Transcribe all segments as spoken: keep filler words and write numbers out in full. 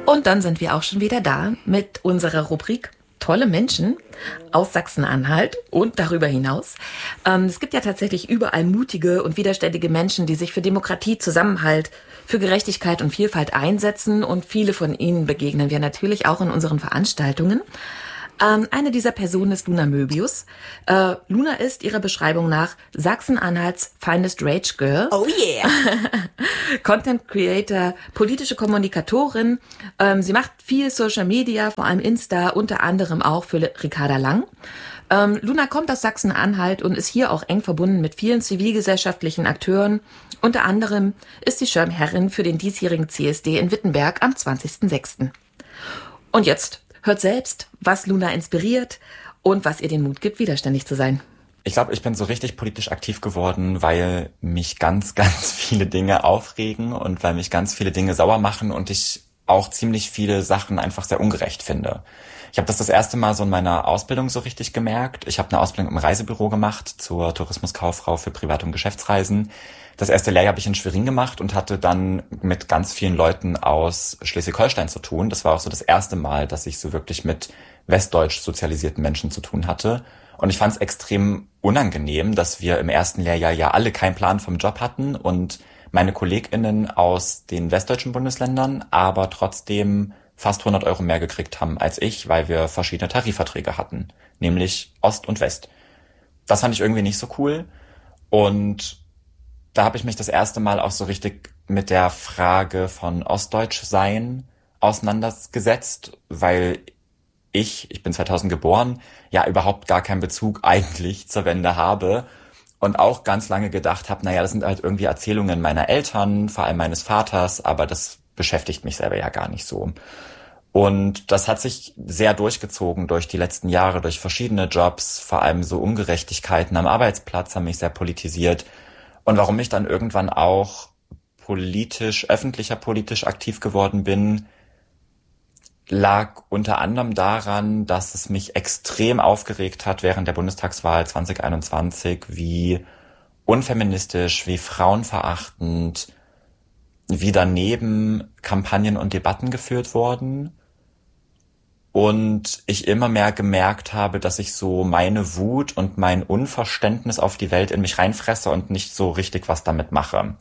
Und dann sind wir auch schon wieder da mit unserer Rubrik Tolle Menschen aus Sachsen-Anhalt und darüber hinaus. Ähm, es gibt ja tatsächlich überall mutige und widerständige Menschen, die sich für Demokratie, Zusammenhalt, für Gerechtigkeit und Vielfalt einsetzen. Und viele von ihnen begegnen wir natürlich auch in unseren Veranstaltungen. Ähm, eine dieser Personen ist Luna Möbius. Äh, Luna ist ihrer Beschreibung nach Sachsen-Anhalts finest Rage Girl. Oh yeah! Content Creator, politische Kommunikatorin. Ähm, sie macht viel Social Media, vor allem Insta, unter anderem auch für Ricarda Lang. Ähm, Luna kommt aus Sachsen-Anhalt und ist hier auch eng verbunden mit vielen zivilgesellschaftlichen Akteuren. Unter anderem ist sie Schirmherrin für den diesjährigen C S D in Wittenberg am zwanzigsten sechsten Und jetzt hört selbst, was Luna inspiriert und was ihr den Mut gibt, widerständig zu sein. Ich glaube, ich bin so richtig politisch aktiv geworden, weil mich ganz, ganz viele Dinge aufregen und weil mich ganz viele Dinge sauer machen und ich auch ziemlich viele Sachen einfach sehr ungerecht finde. Ich habe das das erste Mal so in meiner Ausbildung so richtig gemerkt. Ich habe eine Ausbildung im Reisebüro gemacht zur Tourismuskauffrau für Privat- und Geschäftsreisen. Das erste Lehrjahr habe ich in Schwerin gemacht und hatte dann mit ganz vielen Leuten aus Schleswig-Holstein zu tun. Das war auch so das erste Mal, dass ich so wirklich mit westdeutsch sozialisierten Menschen zu tun hatte. Und ich fand es extrem unangenehm, dass wir im ersten Lehrjahr ja alle keinen Plan vom Job hatten und meine KollegInnen aus den westdeutschen Bundesländern aber trotzdem fast hundert Euro mehr gekriegt haben als ich, weil wir verschiedene Tarifverträge hatten, nämlich Ost und West. Das fand ich irgendwie nicht so cool und da habe ich mich das erste Mal auch so richtig mit der Frage von Ostdeutschsein auseinandergesetzt, weil ich, ich bin zweitausend geboren, ja überhaupt gar keinen Bezug eigentlich zur Wende habe und auch ganz lange gedacht habe, naja, das sind halt irgendwie Erzählungen meiner Eltern, vor allem meines Vaters, aber das beschäftigt mich selber ja gar nicht so. Und das hat sich sehr durchgezogen durch die letzten Jahre, durch verschiedene Jobs, vor allem so Ungerechtigkeiten am Arbeitsplatz haben mich sehr politisiert. Und warum ich dann irgendwann auch politisch, öffentlicher politisch aktiv geworden bin, lag unter anderem daran, dass es mich extrem aufgeregt hat während der Bundestagswahl zwanzig einundzwanzig, wie unfeministisch, wie frauenverachtend, wie daneben Kampagnen und Debatten geführt wurden. Und ich immer mehr gemerkt habe, dass ich so meine Wut und mein Unverständnis auf die Welt in mich reinfresse und nicht so richtig was damit mache.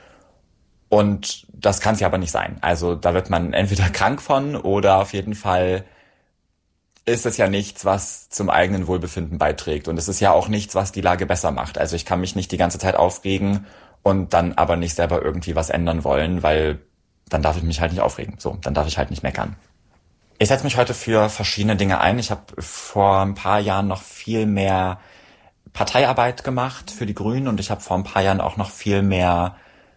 Und das kann es ja aber nicht sein. Also da wird man entweder krank von oder auf jeden Fall ist es ja nichts, was zum eigenen Wohlbefinden beiträgt. Und es ist ja auch nichts, was die Lage besser macht. Also ich kann mich nicht die ganze Zeit aufregen und dann aber nicht selber irgendwie was ändern wollen, weil dann darf ich mich halt nicht aufregen. So, dann darf ich halt nicht meckern. Ich setze mich heute für verschiedene Dinge ein. Ich habe vor ein paar Jahren noch viel mehr Parteiarbeit gemacht für die Grünen und ich habe vor ein paar Jahren auch noch viel mehr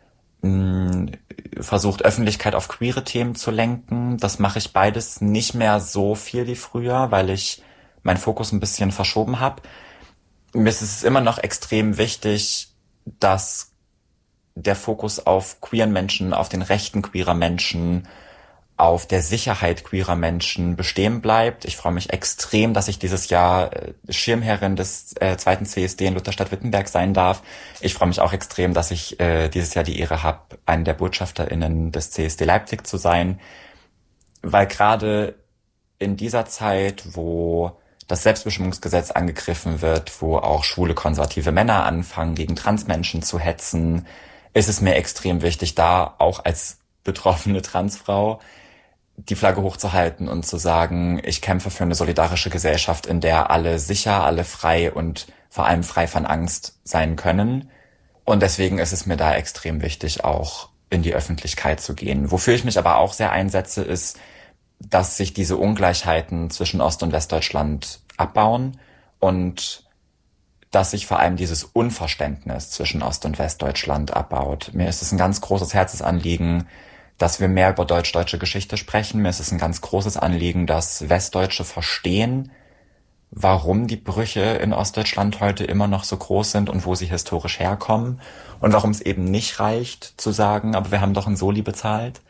mh, versucht, Öffentlichkeit auf queere Themen zu lenken. Das mache ich beides nicht mehr so viel wie früher, weil ich meinen Fokus ein bisschen verschoben habe. Mir ist es immer noch extrem wichtig, dass der Fokus auf queeren Menschen, auf den Rechten queerer Menschen, auf der Sicherheit queerer Menschen bestehen bleibt. Ich freue mich extrem, dass ich dieses Jahr äh, Schirmherrin des äh, zweiten C S D in Lutherstadt-Wittenberg sein darf. Ich freue mich auch extrem, dass ich äh, dieses Jahr die Ehre habe, eine der BotschafterInnen des C S D Leipzig zu sein. Weil gerade in dieser Zeit, wo das Selbstbestimmungsgesetz angegriffen wird, wo auch schwule konservative Männer anfangen, gegen Transmenschen zu hetzen, ist es mir extrem wichtig, da auch als betroffene Transfrau die Flagge hochzuhalten und zu sagen, ich kämpfe für eine solidarische Gesellschaft, in der alle sicher, alle frei und vor allem frei von Angst sein können. Und deswegen ist es mir da extrem wichtig, auch in die Öffentlichkeit zu gehen. Wofür ich mich aber auch sehr einsetze, ist, dass sich diese Ungleichheiten zwischen Ost- und Westdeutschland abbauen und dass sich vor allem dieses Unverständnis zwischen Ost- und Westdeutschland abbaut. Mir ist es ein ganz großes Herzensanliegen, dass wir mehr über deutsch-deutsche Geschichte sprechen. Mir ist es ein ganz großes Anliegen, dass Westdeutsche verstehen, warum die Brüche in Ostdeutschland heute immer noch so groß sind und wo sie historisch herkommen und warum es eben nicht reicht zu sagen, aber wir haben doch ein Soli bezahlt.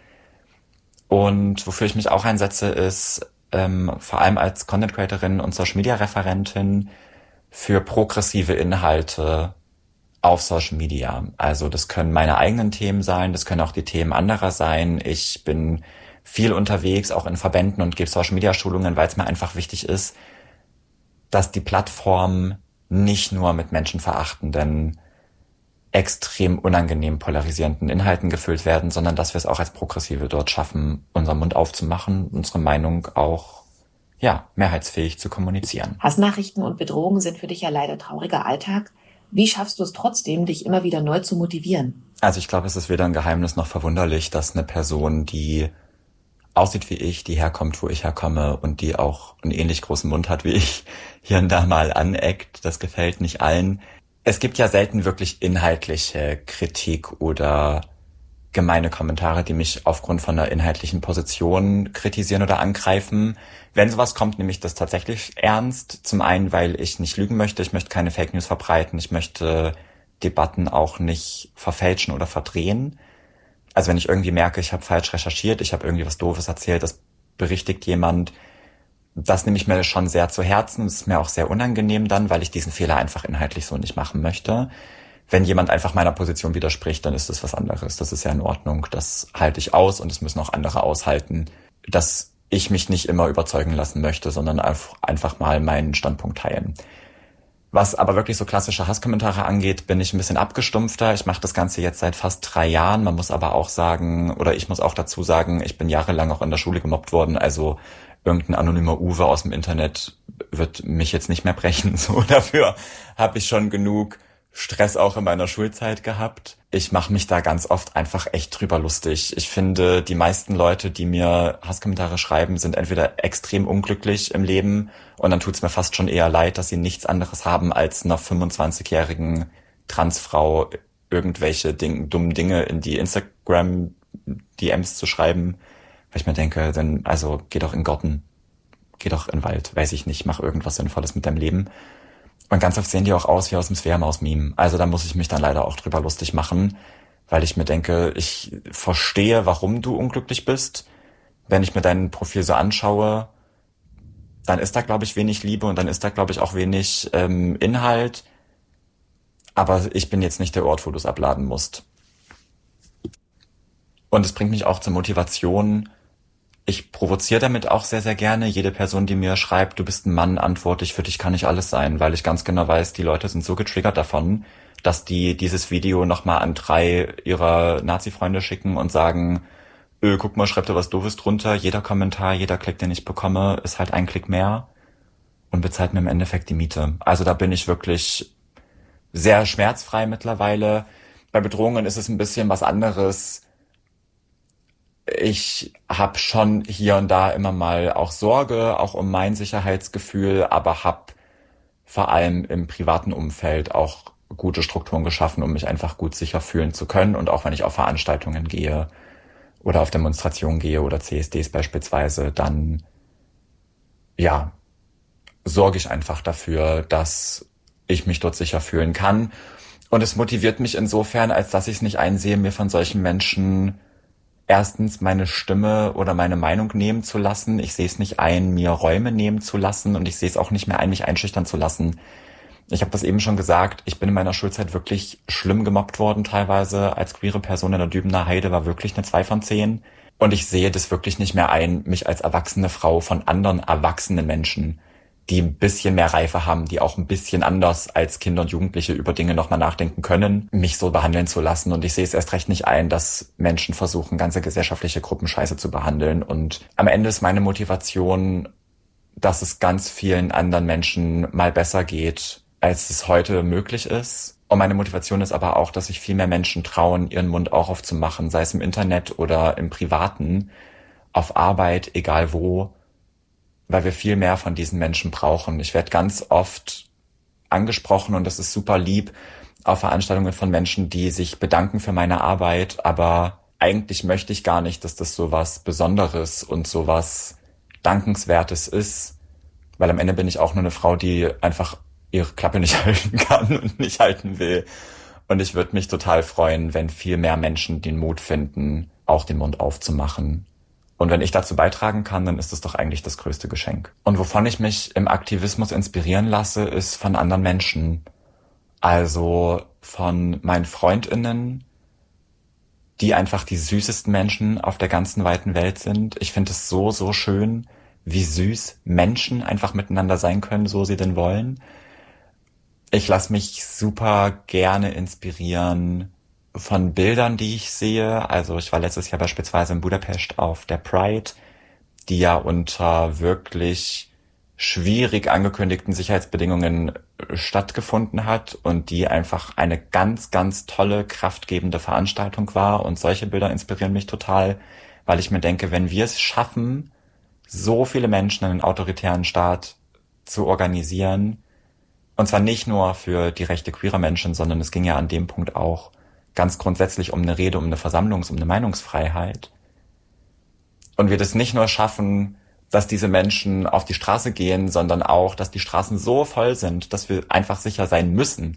Und wofür ich mich auch einsetze, ist ähm, vor allem als Content Creatorin und Social Media Referentin für progressive Inhalte auf Social Media. Also das können meine eigenen Themen sein, das können auch die Themen anderer sein. Ich bin viel unterwegs, auch in Verbänden und gebe Social-Media-Schulungen, weil es mir einfach wichtig ist, dass die Plattform nicht nur mit menschenverachtenden, extrem unangenehm polarisierenden Inhalten gefüllt werden, sondern dass wir es auch als Progressive dort schaffen, unseren Mund aufzumachen, unsere Meinung auch ja mehrheitsfähig zu kommunizieren. Hassnachrichten und Bedrohungen sind für dich ja leider trauriger Alltag. Wie schaffst du es trotzdem, dich immer wieder neu zu motivieren? Also ich glaube, es ist weder ein Geheimnis noch verwunderlich, dass eine Person, die aussieht wie ich, die herkommt, wo ich herkomme und die auch einen ähnlich großen Mund hat wie ich, hier und da mal aneckt. Das gefällt nicht allen. Es gibt ja selten wirklich inhaltliche Kritik oder gemeine Kommentare, die mich aufgrund von einer inhaltlichen Position kritisieren oder angreifen. Wenn sowas kommt, nehme ich das tatsächlich ernst. Zum einen, weil ich nicht lügen möchte. Ich möchte keine Fake News verbreiten. Ich möchte Debatten auch nicht verfälschen oder verdrehen. Also wenn ich irgendwie merke, ich habe falsch recherchiert, ich habe irgendwie was Doofes erzählt, das berichtigt jemand, das nehme ich mir schon sehr zu Herzen. Das ist mir auch sehr unangenehm dann, weil ich diesen Fehler einfach inhaltlich so nicht machen möchte. Wenn jemand einfach meiner Position widerspricht, dann ist das was anderes. Das ist ja in Ordnung. Das halte ich aus und das müssen auch andere aushalten, dass ich mich nicht immer überzeugen lassen möchte, sondern einfach mal meinen Standpunkt teilen. Was aber wirklich so klassische Hasskommentare angeht, bin ich ein bisschen abgestumpfter. Ich mache das Ganze jetzt seit fast drei Jahren. Man muss aber auch sagen, oder ich muss auch dazu sagen, ich bin jahrelang auch in der Schule gemobbt worden. Also irgendein anonymer Uwe aus dem Internet wird mich jetzt nicht mehr brechen. So, dafür habe ich schon genug Stress auch in meiner Schulzeit gehabt. Ich mache mich da ganz oft einfach echt drüber lustig. Ich finde, die meisten Leute, die mir Hasskommentare schreiben, sind entweder extrem unglücklich im Leben und dann tut's mir fast schon eher leid, dass sie nichts anderes haben, als einer fünfundzwanzigjährigen Transfrau irgendwelche Ding, dummen Dinge in die Instagram-D Ms zu schreiben. Weil ich mir denke, dann, also geh doch in den Garten, geh doch in den Wald, weiß ich nicht, mach irgendwas Sinnvolles mit deinem Leben. Und ganz oft sehen die auch aus wie aus dem Svärmaus-Meme. Also da muss ich mich dann leider auch drüber lustig machen, weil ich mir denke, ich verstehe, warum du unglücklich bist. Wenn ich mir dein Profil so anschaue, dann ist da, glaube ich, wenig Liebe und dann ist da, glaube ich, auch wenig ähm, Inhalt. Aber ich bin jetzt nicht der Ort, wo du es abladen musst. Und es bringt mich auch zur Motivation. Ich provoziere damit auch sehr, sehr gerne. Jede Person, die mir schreibt, du bist ein Mann, antworte ich, für dich kann ich alles sein, weil ich ganz genau weiß, die Leute sind so getriggert davon, dass die dieses Video nochmal an drei ihrer Nazi-Freunde schicken und sagen, öh, guck mal, schreib da was Doofes drunter. Jeder Kommentar, jeder Klick, den ich bekomme, ist halt ein Klick mehr und bezahlt mir im Endeffekt die Miete. Also da bin ich wirklich sehr schmerzfrei mittlerweile. Bei Bedrohungen ist es ein bisschen was anderes. Ich habe schon hier und da immer mal auch Sorge, auch um mein Sicherheitsgefühl, aber habe vor allem im privaten Umfeld auch gute Strukturen geschaffen, um mich einfach gut sicher fühlen zu können. Und auch wenn ich auf Veranstaltungen gehe oder auf Demonstrationen gehe oder C S Ds beispielsweise, dann ja sorge ich einfach dafür, dass ich mich dort sicher fühlen kann. Und es motiviert mich insofern, als dass ich es nicht einsehe, mir von solchen Menschen erstens meine Stimme oder meine Meinung nehmen zu lassen. Ich sehe es nicht ein, mir Räume nehmen zu lassen und ich sehe es auch nicht mehr ein, mich einschüchtern zu lassen. Ich habe das eben schon gesagt, ich bin in meiner Schulzeit wirklich schlimm gemobbt worden teilweise. Als queere Person in der Dübener Heide war wirklich eine zwei von zehn. Und ich sehe das wirklich nicht mehr ein, mich als erwachsene Frau von anderen erwachsenen Menschen, die ein bisschen mehr Reife haben, die auch ein bisschen anders als Kinder und Jugendliche über Dinge nochmal nachdenken können, mich so behandeln zu lassen. Und ich sehe es erst recht nicht ein, dass Menschen versuchen, ganze gesellschaftliche Gruppen scheiße zu behandeln. Und am Ende ist meine Motivation, dass es ganz vielen anderen Menschen mal besser geht, als es heute möglich ist. Und meine Motivation ist aber auch, dass sich viel mehr Menschen trauen, ihren Mund auch aufzumachen, sei es im Internet oder im Privaten, auf Arbeit, egal wo, weil wir viel mehr von diesen Menschen brauchen. Ich werde ganz oft angesprochen und das ist super lieb auf Veranstaltungen von Menschen, die sich bedanken für meine Arbeit, aber eigentlich möchte ich gar nicht, dass das so was Besonderes und so was Dankenswertes ist, weil am Ende bin ich auch nur eine Frau, die einfach ihre Klappe nicht halten kann und nicht halten will. Und ich würde mich total freuen, wenn viel mehr Menschen den Mut finden, auch den Mund aufzumachen. Und wenn ich dazu beitragen kann, dann ist das doch eigentlich das größte Geschenk. Und wovon ich mich im Aktivismus inspirieren lasse, ist von anderen Menschen. Also von meinen FreundInnen, die einfach die süßesten Menschen auf der ganzen weiten Welt sind. Ich finde es so, so schön, wie süß Menschen einfach miteinander sein können, so sie denn wollen. Ich lasse mich super gerne inspirieren von Bildern, die ich sehe. Also ich war letztes Jahr beispielsweise in Budapest auf der Pride, die ja unter wirklich schwierig angekündigten Sicherheitsbedingungen stattgefunden hat und die einfach eine ganz, ganz tolle, kraftgebende Veranstaltung war. Und solche Bilder inspirieren mich total, weil ich mir denke, wenn wir es schaffen, so viele Menschen in einen autoritären Staat zu organisieren, und zwar nicht nur für die Rechte queerer Menschen, sondern es ging ja an dem Punkt auch ganz grundsätzlich um eine Rede, um eine Versammlungs-, um eine Meinungsfreiheit. Und wir das nicht nur schaffen, dass diese Menschen auf die Straße gehen, sondern auch, dass die Straßen so voll sind, dass wir einfach sicher sein müssen,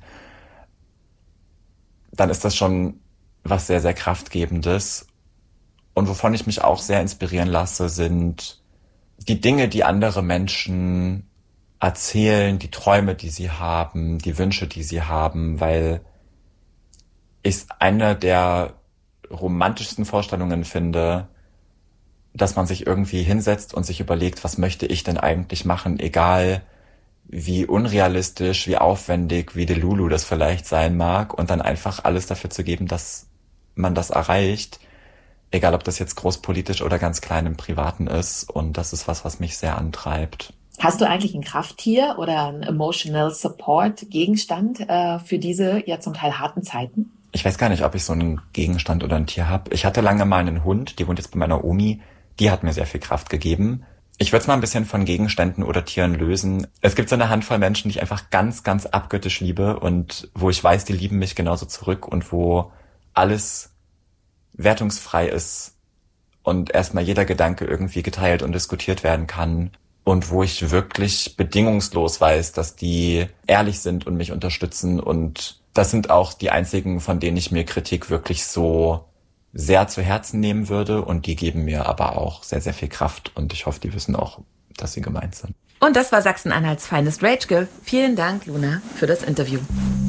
dann ist das schon was sehr, sehr Kraftgebendes. Und wovon ich mich auch sehr inspirieren lasse, sind die Dinge, die andere Menschen erzählen, die Träume, die sie haben, die Wünsche, die sie haben, weil ich es eine der romantischsten Vorstellungen finde, dass man sich irgendwie hinsetzt und sich überlegt, was möchte ich denn eigentlich machen, egal wie unrealistisch, wie aufwendig, wie Delulu das vielleicht sein mag, und dann einfach alles dafür zu geben, dass man das erreicht, egal ob das jetzt großpolitisch oder ganz klein im Privaten ist. Und das ist was, was mich sehr antreibt. Hast du eigentlich ein Krafttier oder ein Emotional Support Gegenstand äh, für diese ja zum Teil harten Zeiten? Ich weiß gar nicht, ob ich so einen Gegenstand oder ein Tier habe. Ich hatte lange mal einen Hund, die wohnt jetzt bei meiner Omi. Die hat mir sehr viel Kraft gegeben. Ich würde es mal ein bisschen von Gegenständen oder Tieren lösen. Es gibt so eine Handvoll Menschen, die ich einfach ganz, ganz abgöttisch liebe und wo ich weiß, die lieben mich genauso zurück und wo alles wertungsfrei ist und erstmal jeder Gedanke irgendwie geteilt und diskutiert werden kann und wo ich wirklich bedingungslos weiß, dass die ehrlich sind und mich unterstützen, und das sind auch die einzigen, von denen ich mir Kritik wirklich so sehr zu Herzen nehmen würde, und die geben mir aber auch sehr, sehr viel Kraft, und ich hoffe, die wissen auch, dass sie gemeint sind. Und das war Sachsen-Anhalts Finest Rage Girl. Vielen Dank, Luna, für das Interview.